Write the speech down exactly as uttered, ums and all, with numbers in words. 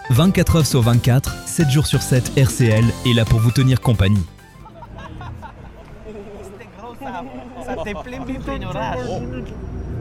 vingt-quatre heures sur vingt-quatre, sept jours sur sept, R C L est là pour vous tenir compagnie. Sa te plaît, mi peñoras.